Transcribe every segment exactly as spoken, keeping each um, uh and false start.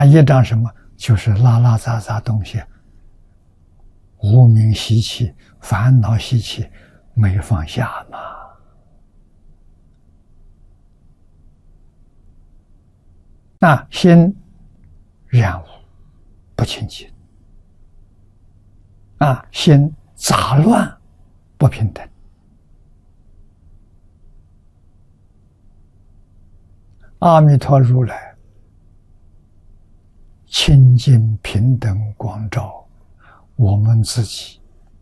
业障什么？就是拉拉杂杂东西，无明习气、烦恼习气没放下嘛。那心染污不清净，啊，心杂乱不平等。阿弥陀如来清净平等光照我们自己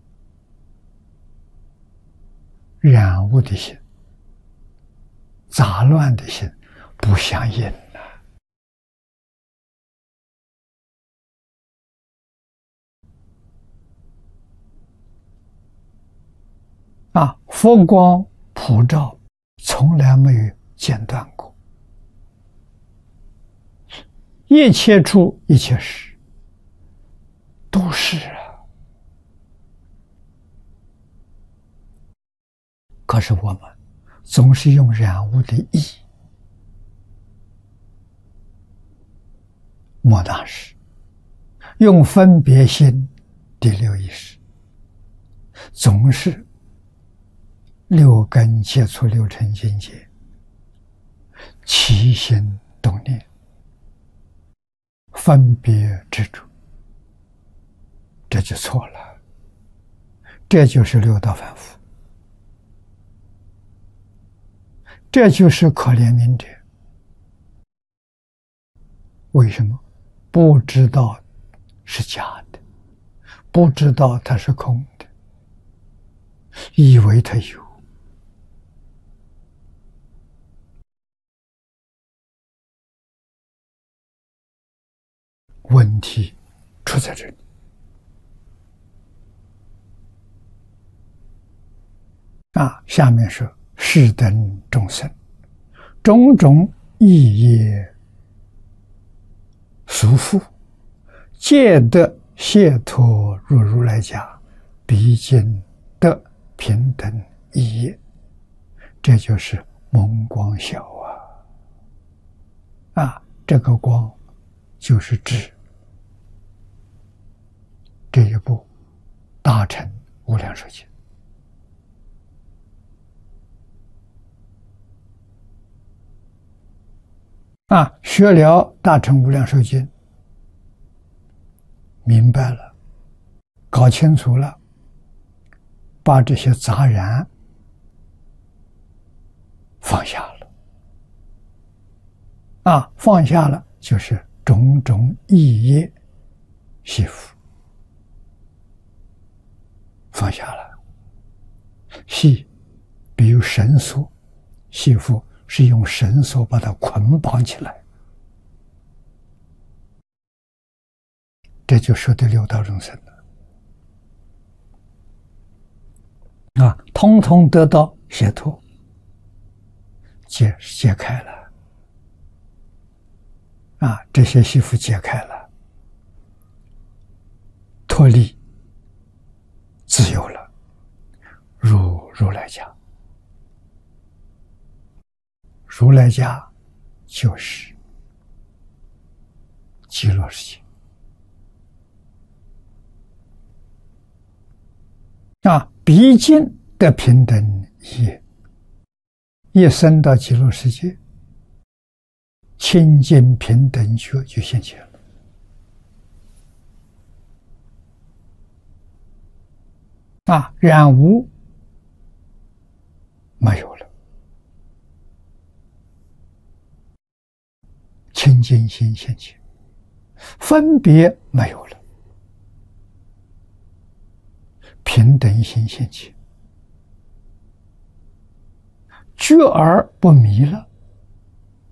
染污的心、杂乱的心不相应啊！啊，佛光普照，从来没有间断过。一切处一切时都是啊，可是我们总是用染污的意莫大师，用分别心第六意识，总是六根接触六尘境界，起心动念，分别执着，这就错了。这就是六道凡夫，这就是可怜悯者。为什么？不知道是假的，不知道它是空的，以为它有。问题出在这里啊！下面说是等众生，种种意业束缚，皆得解脱入如来家，毕竟得平等意业。这就是蒙光晓啊！啊，这个光就是指这一部大乘无量寿经。啊，学了大乘无量寿经，明白了，搞清楚了，把这些杂染放下了。啊，放下了就是种种意业系缚，放下了。系，比如绳索，系缚是用绳索把它捆绑起来，这就说对六道众生了啊，通通得到解脱，解解开了啊，这些系缚解开了，脱离自由了，入如来家。如来家就是极乐世界啊，毕竟的平等业，一生到极乐世界，清净平等觉就现前了啊，染污没有了，清净心现前，分别没有了，平等心现前，觉而不迷了，